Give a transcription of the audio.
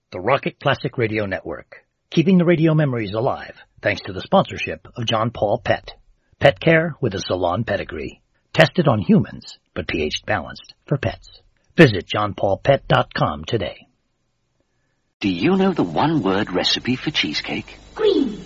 the Rocket Classic Radio Network, keeping the radio memories alive thanks to the sponsorship of John Paul Pet. Pet care with a salon pedigree. Tested on humans, but pH balanced for pets. Visit johnpaulpet.com today. Do you know the one-word recipe for cheesecake? Green.